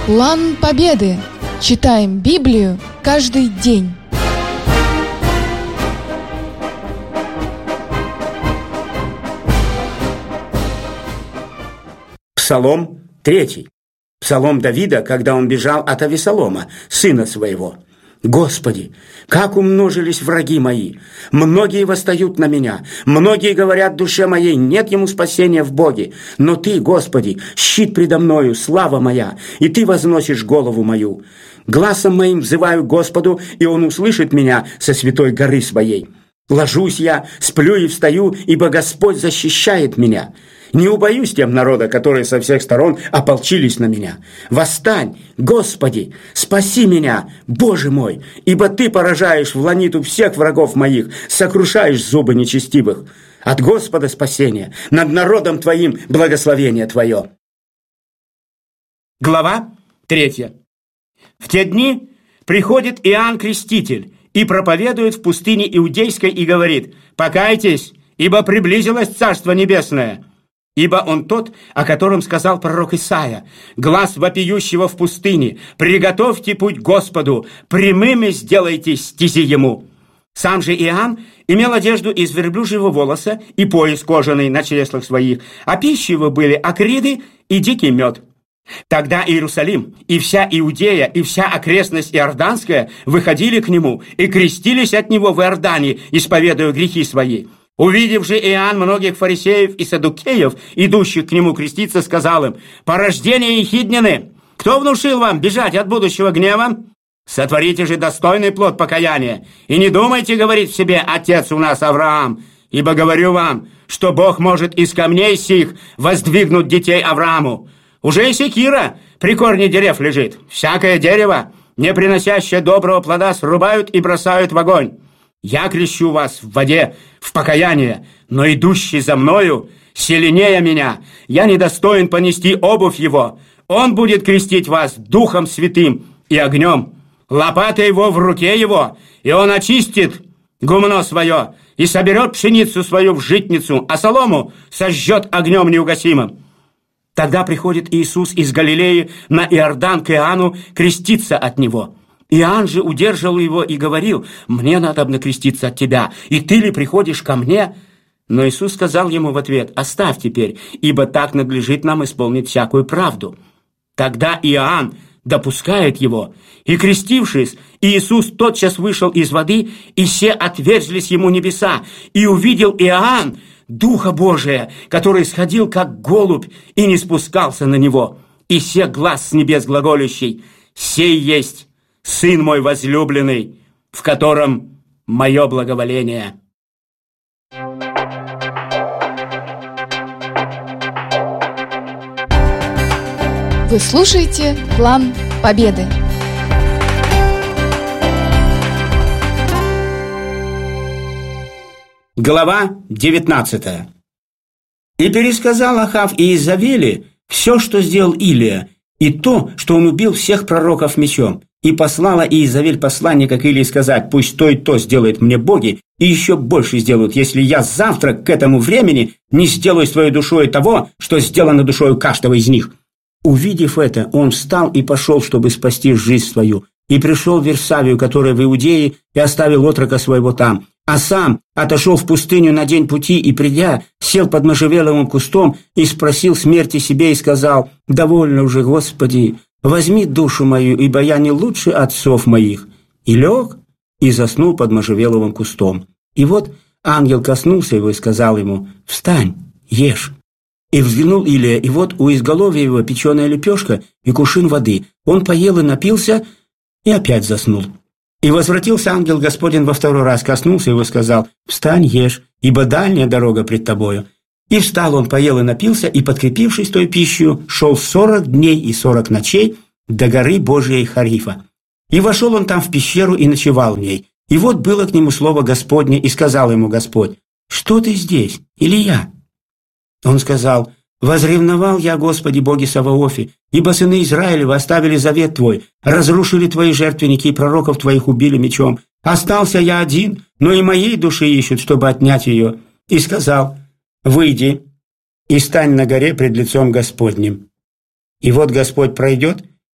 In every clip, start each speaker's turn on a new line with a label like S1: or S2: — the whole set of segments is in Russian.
S1: План Победы. Читаем Библию каждый день.
S2: Псалом 3. Псалом Давида, когда он бежал от Авесолома, сына своего. «Господи, как умножились враги мои! Многие восстают на меня, многие говорят душе моей, нет ему спасения в Боге. Но Ты, Господи, щит предо мною, слава моя, и Ты возносишь голову мою. Гласом моим взываю к Господу, и Он услышит меня со святой горы своей. Ложусь я, сплю и встаю, ибо Господь защищает меня. Не убоюсь тем народа, которые со всех сторон ополчились на меня. Восстань, Господи, спаси меня, Боже мой, ибо Ты поражаешь в ланиту всех врагов моих, сокрушаешь зубы нечестивых. От Господа спасение, над народом Твоим благословение Твое». Глава 3. В те дни приходит Иоанн Креститель и проповедует в пустыне Иудейской и говорит: «Покайтесь, ибо приблизилось Царство Небесное». Ибо он тот, о котором сказал пророк Исаия: «Глас вопиющего в пустыне, приготовьте путь Господу, прямыми сделайте стези Ему». Сам же Иоанн имел одежду из верблюжьего волоса и пояс кожаный на чреслах своих, а пищей его были акриды и дикий мед. Тогда Иерусалим и вся Иудея и вся окрестность Иорданская выходили к нему и крестились от него в Иордане, исповедуя грехи свои. Увидев же Иоанн многих фарисеев и саддукеев, идущих к нему креститься, сказал им: «Порождение ехиднины! Кто внушил вам бежать от будущего гнева? Сотворите же достойный плод покаяния, и не думайте говорить в себе: отец у нас Авраам, ибо говорю вам, что Бог может из камней сих воздвигнуть детей Аврааму. Уже и секира при корне дерев лежит. Всякое дерево, не приносящее доброго плода, срубают и бросают в огонь. Я крещу вас в воде в покаяние, но идущий за мною сильнее меня. Я недостоин понести обувь его. Он будет крестить вас Духом Святым и огнем. Лопата его в руке его, и он очистит гумно свое и соберет пшеницу свою в житницу, а солому сожжет огнем неугасимым». Тогда приходит Иисус из Галилеи на Иордан к Иоанну креститься от него. Иоанн же удерживал его и говорил: «Мне надобно креститься от тебя, и ты ли приходишь ко мне?» Но Иисус сказал ему в ответ: «Оставь теперь, ибо так надлежит нам исполнить всякую правду». Тогда Иоанн допускает его, и, крестившись, Иисус тотчас вышел из воды, и се отверзлись ему небеса, и увидел Иоанн Духа Божия, который сходил как голубь и не спускался на него. И се глас с небес глаголющий: «Сей есть Сын мой возлюбленный, в котором мое благоволение».
S1: Вы слушаете План Победы.
S2: Глава 19. «И пересказал Ахав Иезавели все, что сделал Илия, и то, что он убил всех пророков мечом. И послала Иезавель посланника к Илии сказать: пусть то и то сделают мне боги, и еще больше сделают, если я завтра к этому времени не сделаю с твоей душой того, что сделано душою каждого из них». Увидев это, он встал и пошел, чтобы спасти жизнь свою, и пришел в Вирсавию, которая в Иудее, и оставил отрока своего там. А сам отошел в пустыню на день пути, и, придя, сел под можжевеловым кустом и спросил смерти себе и сказал: «Довольно уже, Господи, возьми душу мою, ибо я не лучше отцов моих». И лег, и заснул под можжевеловым кустом. И вот ангел коснулся его и сказал ему: «Встань, ешь». И взглянул Илия, и вот у изголовья его печеная лепешка и кувшин воды. Он поел и напился, и опять заснул. И возвратился ангел Господень во второй раз, коснулся его и сказал: «Встань, ешь, ибо дальняя дорога пред тобою». И встал он, поел и напился, и, подкрепившись той пищей, шел 40 дней и 40 ночей до горы Божией Харифа. И вошел он там в пещеру и ночевал в ней. И вот было к нему слово Господне, и сказал ему Господь: «Что ты здесь, Илия?» Он сказал: «Возревновал я, Господи, Боге Саваофе, ибо сыны Израилевы оставили завет Твой, разрушили Твои жертвенники и пророков Твоих убили мечом. Остался я один, но и моей души ищут, чтобы отнять ее». И сказал: «Выйди и стань на горе пред лицом Господним». И вот Господь пройдет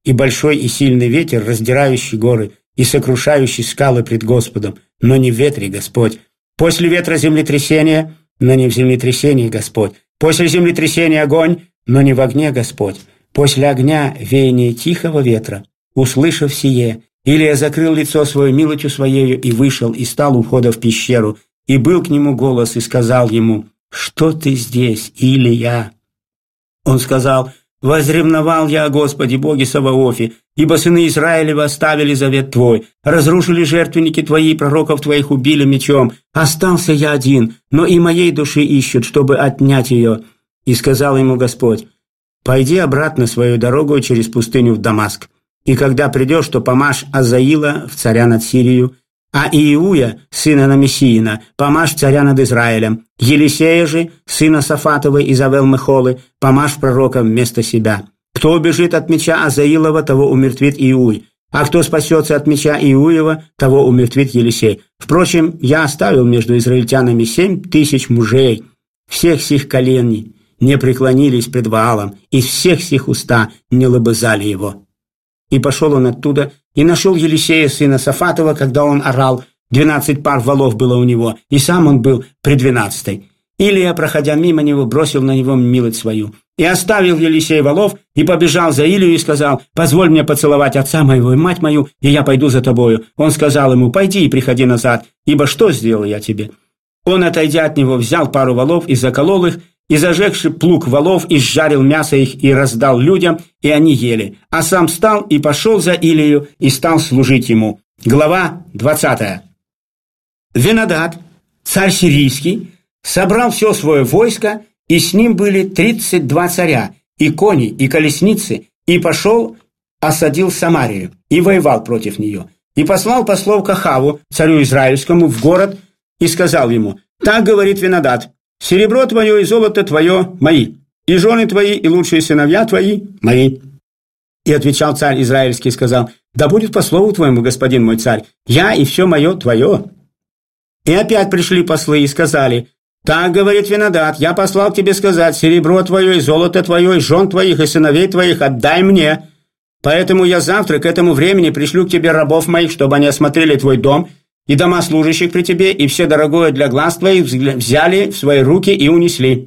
S2: и большой и сильный ветер, раздирающий горы и сокрушающий скалы пред Господом, но не в ветре Господь. После ветра землетрясение, но не в землетрясении Господь. После землетрясения огонь, но не в огне Господь. После огня веяние тихого ветра. Услышав сие, Илия закрыл лицо свое милостью своею и вышел, и стал у входа в пещеру. И был к нему голос, и сказал ему: «Что ты здесь, Илия?» Он сказал: «Возревновал я о Господе, Боге Саваофе, ибо сыны Израилева оставили завет Твой, разрушили жертвенники Твои, пророков Твоих убили мечом. Остался я один, но и моей души ищут, чтобы отнять ее». И сказал ему Господь: «Пойди обратно свою дорогу через пустыню в Дамаск, и когда придешь, то помажь Азаила в царя над Сирию, а Иуя, сына Намесиина, помажь царя над Израилем, Елисея же, сына Сафатовой из Авел-Мехолы, помажь пророком вместо себя. Кто убежит от меча Азаилова, того умертвит Иуй, а кто спасется от меча Иуева, того умертвит Елисей. Впрочем, я оставил между израильтянами 7000 мужей, всех сих коленей не преклонились пред Ваалом, и всех сих уста не лобызали его». И пошел он оттуда, и нашел Елисея, сына Сафатова, когда он орал. 12 пар волов было у него, и сам он был при 12-й. Илия, проходя мимо него, бросил на него милость свою. И оставил Елисей волов, и побежал за Илию, и сказал: «Позволь мне поцеловать отца моего и мать мою, и я пойду за тобою». Он сказал ему: «Пойди и приходи назад, ибо что сделал я тебе?» Он, отойдя от него, взял пару волов и заколол их, и, зажегши плуг волов, изжарил мясо их и раздал людям, и они ели. А сам встал и пошел за Илию, и стал служить ему. Глава 20. Венадад, царь сирийский, собрал все свое войско, и с ним были 32 царя, и кони, и колесницы, и пошел, осадил Самарию, и воевал против нее. И послал послов к Ахаву, царю израильскому, в город, и сказал ему: «Так говорит Венадад: серебро твое и золото твое мои, и жены твои, и лучшие сыновья твои мои». И отвечал царь израильский и сказал: «Да будет по слову твоему, господин мой царь, я и все мое твое». И опять пришли послы и сказали: «Так говорит Венадад: я послал к тебе сказать: серебро твое и золото твое, и жен твоих, и сыновей твоих отдай мне. Поэтому я завтра к этому времени пришлю к тебе рабов моих, чтобы они осмотрели твой дом, и дома служащих при тебе, и все дорогое для глаз твоих взяли в свои руки и унесли».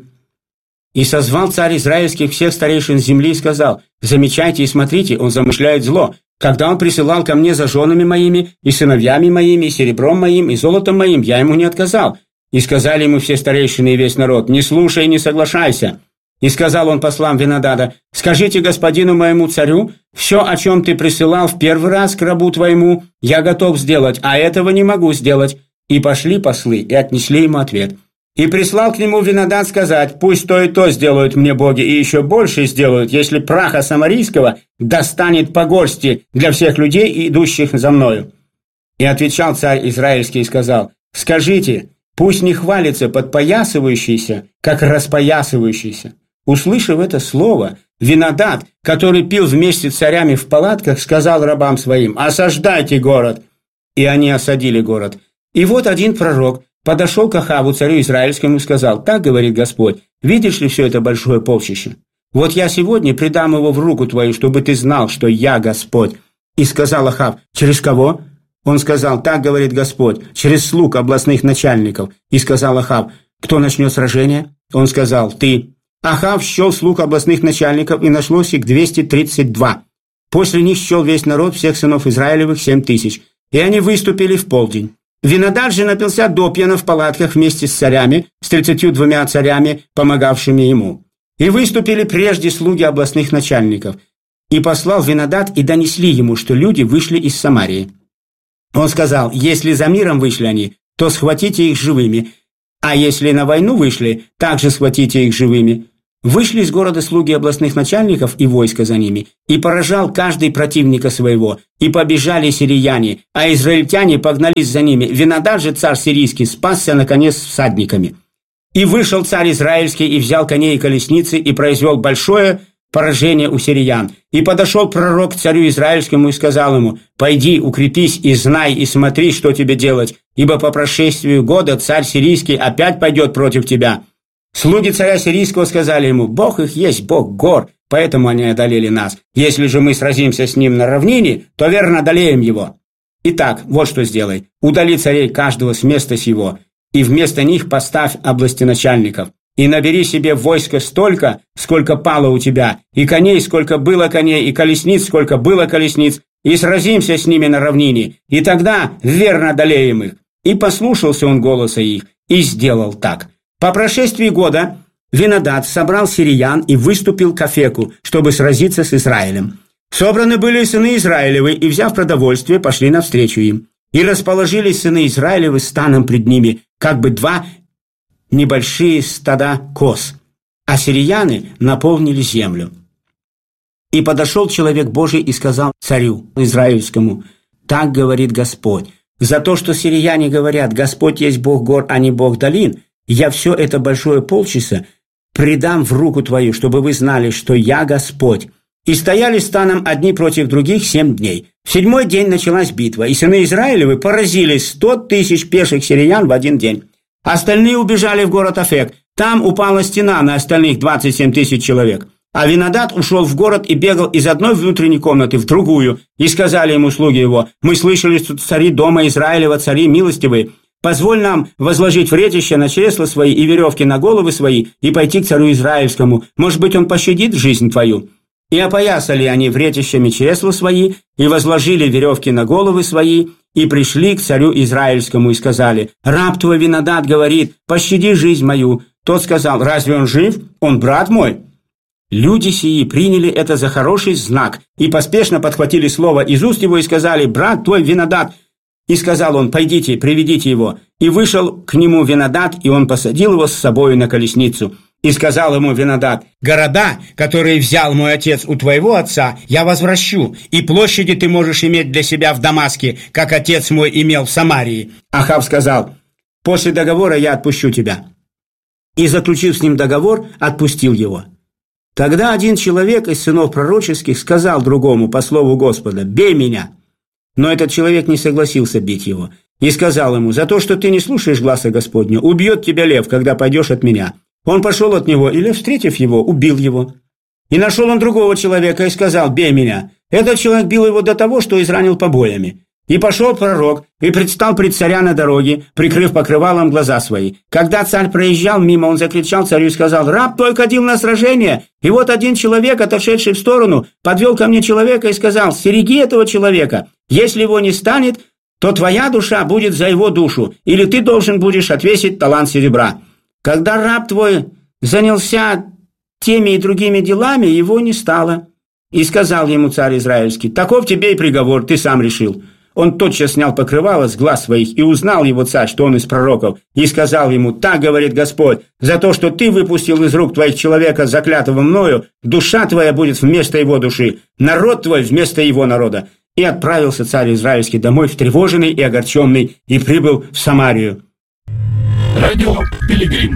S2: И созвал царь израильских всех старейшин земли и сказал: «Замечайте и смотрите, он замышляет зло. Когда он присылал ко мне за женами моими, и сыновьями моими, и серебром моим, и золотом моим, я ему не отказал». И сказали ему все старейшины и весь народ: «Не слушай и не соглашайся». И сказал он послам Венадада: «Скажите господину моему царю, все, о чем ты присылал в первый раз к рабу твоему, я готов сделать, а этого не могу сделать». И пошли послы, и отнесли ему ответ. И прислал к нему Венадад сказать: «Пусть то и то сделают мне боги, и еще больше сделают, если праха самарийского достанет по горсти для всех людей, идущих за мною». И отвечал царь израильский и сказал: «Скажите, пусть не хвалится подпоясывающийся, как распоясывающийся». Услышав это слово, Венадад, который пил вместе с царями в палатках, сказал рабам своим: «Осаждайте город». И они осадили город. И вот один пророк подошел к Ахаву, царю израильскому, и сказал: «Так говорит Господь: видишь ли все это большое полчище? Вот я сегодня предам его в руку твою, чтобы ты знал, что я Господь». И сказал Ахав: «Через кого?» Он сказал: «Так говорит Господь: через слуг областных начальников». И сказал Ахав: «Кто начнет сражение?» Он сказал: «Ты». Ахав счел слуг областных начальников, и нашлось их 232. После них счел весь народ всех сынов Израилевых 7000. И они выступили в полдень. Венадад же напился допьяно в палатках вместе с царями, с 32 царями, помогавшими ему. И выступили прежде слуги областных начальников. И послал Венадад, и донесли ему, что люди вышли из Самарии. Он сказал: «Если за миром вышли они, то схватите их живыми, а если на войну вышли, также схватите их живыми». Вышли из города слуги областных начальников и войско за ними, и поражал каждый противника своего, и побежали сирияне, а израильтяне погнались за ними. Венадад же, царь сирийский, спасся, наконец, всадниками. И вышел царь израильский, и взял коней и колесницы, и произвел большое поражение у сириян. И подошел пророк к царю израильскому и сказал ему: «Пойди, укрепись и знай, и смотри, что тебе делать, ибо по прошествию года царь сирийский опять пойдет против тебя». Слуги царя сирийского сказали ему: «Бог их есть Бог гор, поэтому они одолели нас. Если же мы сразимся с ним на равнине, то верно одолеем его. Итак, вот что сделай. Удали царей каждого с места сего, и вместо них поставь областеначальников. И набери себе войско столько, сколько пало у тебя, и коней, сколько было коней, и колесниц, сколько было колесниц, и сразимся с ними на равнине, и тогда верно одолеем их». И послушался он голоса их, и сделал так. По прошествии года Винодад собрал сириян и выступил к Афеку, чтобы сразиться с Израилем. Собраны были сыны Израилевы, и, взяв продовольствие, пошли навстречу им. И расположились сыны Израилевы станом пред ними, как бы два небольшие стада коз, а сирияне наполнили землю. И подошел человек Божий и сказал царю израильскому: «Так говорит Господь, за то, что сирияне говорят: Господь есть Бог гор, а не Бог долин, я все это большое полчаса предам в руку твою, чтобы вы знали, что я Господь». И стояли станом одни против других 7 дней. В 7-й день началась битва, и сыны Израилевы поразили 100 тысяч пеших сириян в один день. Остальные убежали в город Афек. Там упала стена на остальных 27 тысяч человек. А Винодад ушел в город и бегал из одной внутренней комнаты в другую. И сказали ему слуги его: «Мы слышали, что цари дома Израилева, цари милостивые. Позволь нам возложить вретище на чресла свои и веревки на головы свои и пойти к царю Израильскому. Может быть, он пощадит жизнь твою». И опоясали они вретищами чресла свои, и возложили веревки на головы свои, и пришли к царю Израильскому и сказали: «Раб твой Винодад говорит: пощади жизнь мою». Тот сказал: «Разве он жив? Он брат мой». Люди сии приняли это за хороший знак, и поспешно подхватили слово из уст его и сказали: «Брат твой Винодад». И сказал он: «Пойдите, приведите его». И вышел к нему Винодад, и он посадил его с собою на колесницу. И сказал ему Винодад: «Города, которые взял мой отец у твоего отца, я возвращу, и площади ты можешь иметь для себя в Дамаске, как отец мой имел в Самарии». Ахав сказал: «После договора я отпущу тебя». И, заключив с ним договор, отпустил его. Тогда один человек из сынов пророческих сказал другому по слову Господа: «Бей меня». Но этот человек не согласился бить его. И сказал ему: «За то, что ты не слушаешь гласа Господня, убьет тебя лев, когда пойдешь от меня». Он пошел от него, и лев, встретив его, убил его. И нашел он другого человека и сказал: «Бей меня». Этот человек бил его до того, что изранил побоями. И пошел пророк, и предстал пред царя на дороге, прикрыв покрывалом глаза свои. Когда царь проезжал мимо, он закричал царю и сказал: «Раб твой ходил на сражение, и вот один человек, отошедший в сторону, подвел ко мне человека и сказал: стереги этого человека. Если его не станет, то твоя душа будет за его душу, или ты должен будешь отвесить талант серебра». Когда раб твой занялся теми и другими делами, его не стало. И сказал ему царь израильский: «Таков тебе и приговор, ты сам решил». Он тотчас снял покрывало с глаз своих, и узнал его царь, что он из пророков, и сказал ему: «Так говорит Господь, за то, что ты выпустил из рук твоих человека, заклятого мною, душа твоя будет вместо его души, народ твой вместо его народа». И отправился царь израильский домой встревоженный и огорченный, и прибыл в Самарию.
S3: Радио Пилигрим.